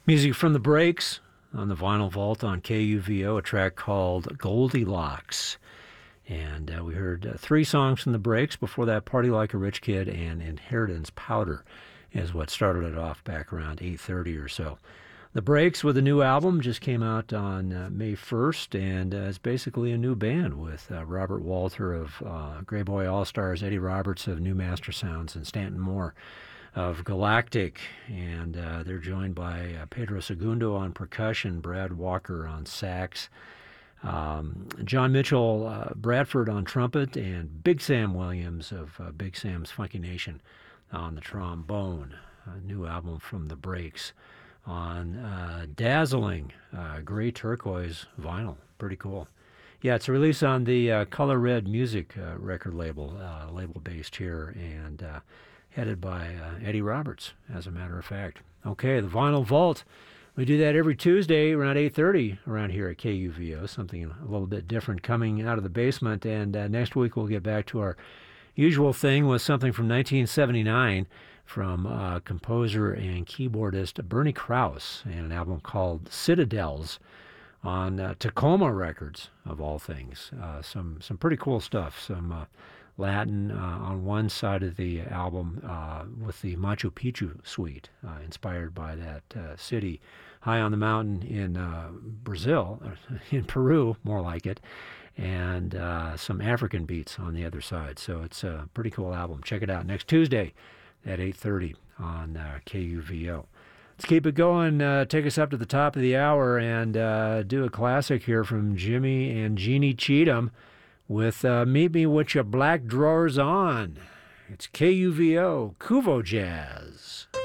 Music from the Breaks on the Vinyl Vault on KUVO, a track called Goldilocks. And we heard three songs from the Breaks. Before that, Party Like a Rich Kid and Inheritance Powder is what started it off back around 8:30 or so. The Breaks with a new album just came out on May 1st, and it's basically a new band with Robert Walter of Grey Boy All-Stars, Eddie Roberts of New Master Sounds, and Stanton Moore of Galactic, and they're joined by Pedro Segundo on percussion, Brad Walker on sax, John Mitchell Bradford on trumpet, and Big Sam Williams of Big Sam's Funky Nation on the trombone. A new album from the Breaks on dazzling gray turquoise vinyl. Pretty cool. Yeah, it's a release on the Color Red Music record label, label based here, and headed by Eddie Roberts, as a matter of fact. Okay, the Vinyl Vault. We do that every Tuesday around 8:30 around here at KUVO, something a little bit different coming out of the basement. And next week we'll get back to our usual thing with something from 1979 from composer and keyboardist Bernie Krause, and an album called Citadels on Tacoma Records, of all things. Some pretty cool stuff. Some Latin on one side of the album with the Machu Picchu suite, inspired by that city high on the mountain in Brazil, in Peru, more like it, and some African beats on the other side. So it's a pretty cool album. Check it out next Tuesday at 8:30 on KUVO. Let's keep it going. Take us up to the top of the hour and do a classic here from Jimmy and Jeannie Cheatham with Meet Me With Your Black Drawers On. It's KUVO, Kuvo Jazz.